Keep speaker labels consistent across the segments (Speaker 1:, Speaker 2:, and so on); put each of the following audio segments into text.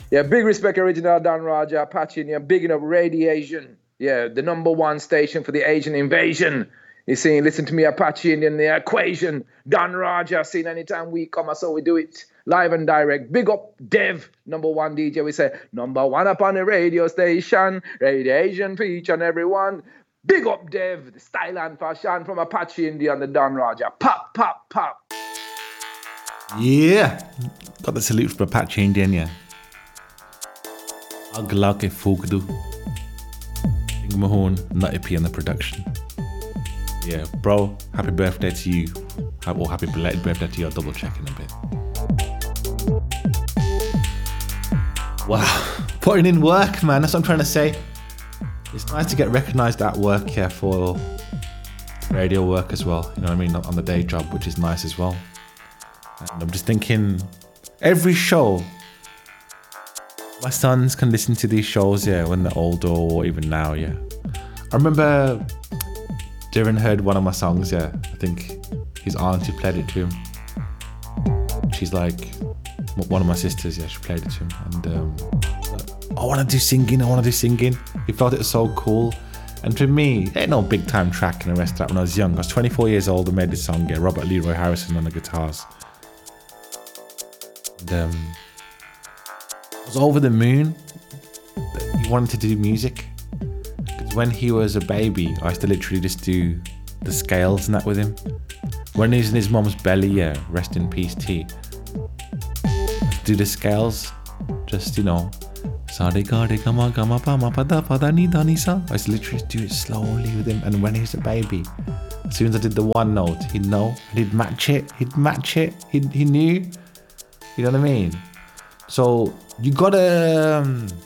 Speaker 1: Yeah, big respect, original Don Roger, Apache, and yeah, bigging up Radiation. Yeah, the number one station for the Asian invasion. You see, listen to me, Apache, and the equation. Don Roger, seen anytime we come, so we do it live and direct. Big up Dev, number one DJ. We say, number one up on the radio station. Radiation for each and everyone. Big up Dev, the style and fashion from Apache India and the Don Roger. Pop, pop, pop.
Speaker 2: Yeah, got the salute from Apache Indian, yeah. Aglake Fogdu. Mahone, Nutty P on the production. Yeah, bro, happy birthday to you. Or happy belated birthday to you. I'll double check in a bit. Wow, putting in work, man. That's what I'm trying to say. It's nice to get recognised at work, yeah, for radio work as well. You know what I mean? On the day job, which is nice as well. And I'm just thinking, every show, my sons can listen to these shows, yeah, when they're older or even now, yeah. I remember Darren heard one of my songs, yeah. I think his auntie played it to him. She's like, one of my sisters, yeah, she played it to him. And I want to do singing. He felt it was so cool. And to me, it ain't no big time track and the rest of that when I was young. I was 24 years old and made this song, yeah. Robert Leroy Harrison on the guitars. And I was over the moon that he wanted to do music. Because when he was a baby, I used to literally just do the scales and that with him. When he was in his mom's belly, yeah, rest in peace T. Do the scales, just, you know, I used to literally do it slowly with him. And when he was a baby, as soon as I did the one note, he'd know, and he'd match it, he knew, you know what I mean? So you gotta,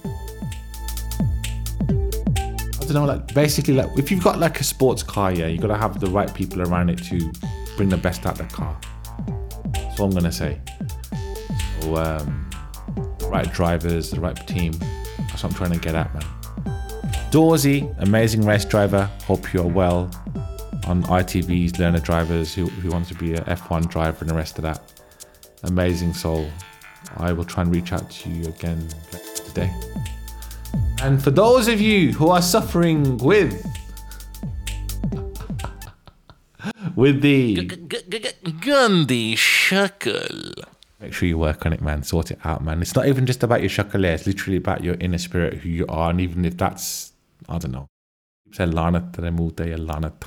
Speaker 2: I don't know, like basically, like if you've got like a sports car, yeah, you gotta have the right people around it to bring the best out of the car. That's what I'm gonna say. So, the right drivers, the right team. That's what I'm trying to get at, man. Dawsey, amazing race driver. Hope you're well. On ITV's Learner Drivers who want to be a F1 driver and the rest of that. Amazing soul. I will try and reach out to you again today. And for those of you who are suffering with the Gandhi Shackle, make sure you work on it, man. Sort it out, man. It's not even just about your shackle, it's literally about your inner spirit, who you are. And even if that's, I don't know. Say Lanat, Remuta, Lanat.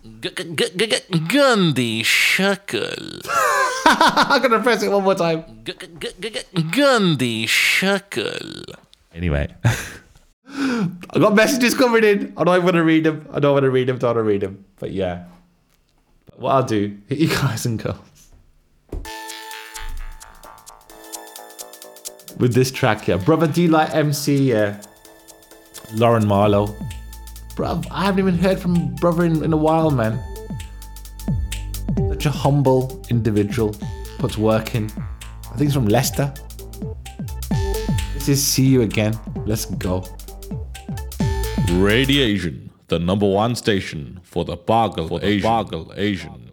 Speaker 2: Gandhi Shackle. I'm gonna press it one more time. Gandhi Shackle. Anyway, I got messages coming in. I don't want to read them. But yeah, what I'll do, you guys and girls, with this track, yeah. Brother D like MC, yeah. Lauren Marlowe. Bruv, I haven't even heard from brother in a while, man. Such a humble individual, puts work in. I think he's from Leicester. This is See You Again. Let's go.
Speaker 3: Radiation, the number one station for the Bargle Asian.